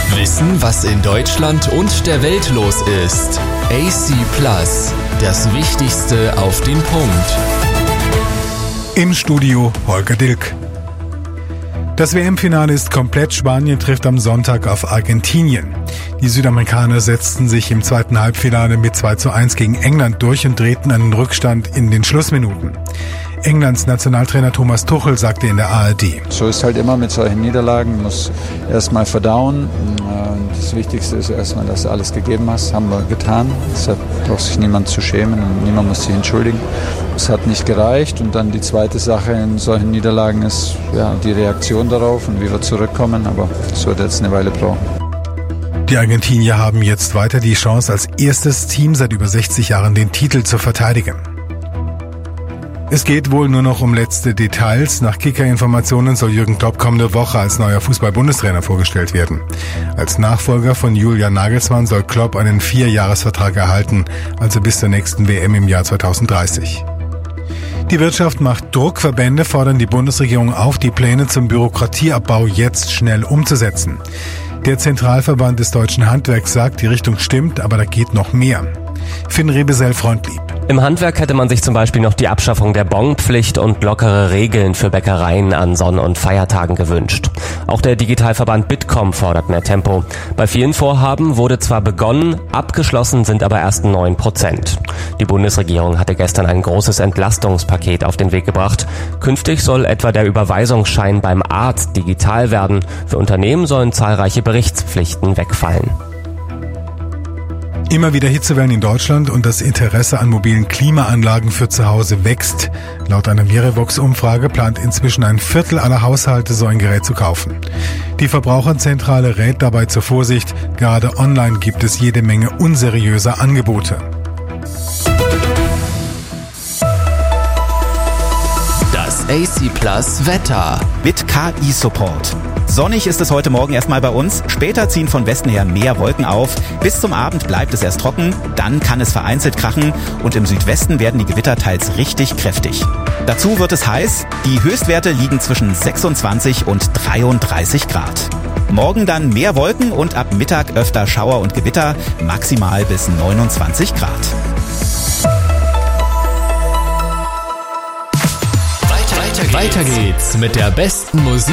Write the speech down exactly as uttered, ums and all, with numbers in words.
Wissen, was in Deutschland und der Welt los ist. A C Plus, das Wichtigste auf den Punkt. Im Studio Holger Dilk. Das W M-Finale ist komplett. Spanien trifft am Sonntag auf Argentinien. Die Südamerikaner setzten sich im zweiten Halbfinale mit zwei zu eins gegen England durch und drehten einen Rückstand in den Schlussminuten. Englands Nationaltrainer Thomas Tuchel sagte in der A R D: So ist halt immer mit solchen Niederlagen, muss erstmal verdauen. Das Wichtigste ist erstmal, dass du alles gegeben hast, haben wir getan. Deshalb braucht sich niemand zu schämen und niemand muss sich entschuldigen. Es hat nicht gereicht. Und dann die zweite Sache in solchen Niederlagen ist ja, die Reaktion darauf und wie wir zurückkommen. Aber das wird jetzt eine Weile brauchen. Die Argentinier haben jetzt weiter die Chance, als erstes Team seit über sechzig Jahren den Titel zu verteidigen. Es geht wohl nur noch um letzte Details. Nach Kicker-Informationen soll Jürgen Klopp kommende Woche als neuer Fußball-Bundestrainer vorgestellt werden. Als Nachfolger von Julian Nagelsmann soll Klopp einen Vierjahresvertrag erhalten, also bis zur nächsten W M im Jahr zweitausenddreißig. Die Wirtschaft macht Druck. Verbände fordern die Bundesregierung auf, die Pläne zum Bürokratieabbau jetzt schnell umzusetzen. Der Zentralverband des deutschen Handwerks sagt, die Richtung stimmt, aber da geht noch mehr. Finn Rebesell-Freundlieb. Im Handwerk hätte man sich zum Beispiel noch die Abschaffung der Bonpflicht und lockere Regeln für Bäckereien an Sonn- und Feiertagen gewünscht. Auch der Digitalverband Bitkom fordert mehr Tempo. Bei vielen Vorhaben wurde zwar begonnen, abgeschlossen sind aber erst neun Prozent. Die Bundesregierung hatte gestern ein großes Entlastungspaket auf den Weg gebracht. Künftig soll etwa der Überweisungsschein beim Arzt digital werden. Für Unternehmen sollen zahlreiche Berichtspflichten wegfallen. Immer wieder Hitzewellen in Deutschland und das Interesse an mobilen Klimaanlagen für zu Hause wächst. Laut einer Verivox-Umfrage plant inzwischen ein Viertel aller Haushalte, so ein Gerät zu kaufen. Die Verbraucherzentrale rät dabei zur Vorsicht. Gerade online gibt es jede Menge unseriöser Angebote. Das A C Plus Wetter. Mit K I-Support. Sonnig ist es heute Morgen erstmal bei uns. Später ziehen von Westen her mehr Wolken auf. Bis zum Abend bleibt es erst trocken. Dann kann es vereinzelt krachen. Und im Südwesten werden die Gewitter teils richtig kräftig. Dazu wird es heiß. Die Höchstwerte liegen zwischen sechsundzwanzig und dreiunddreißig Grad. Morgen dann mehr Wolken und ab Mittag öfter Schauer und Gewitter. Maximal bis neunundzwanzig Grad. Weiter geht's mit der besten Musik.